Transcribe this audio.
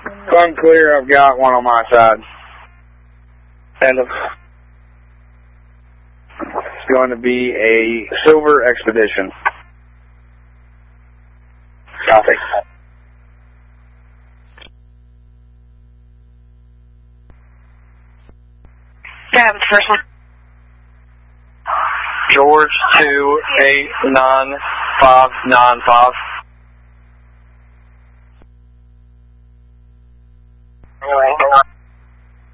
Unclear, I've got one on my side. And it's going to be a silver expedition. Copy. Yeah, the first one. George 28995.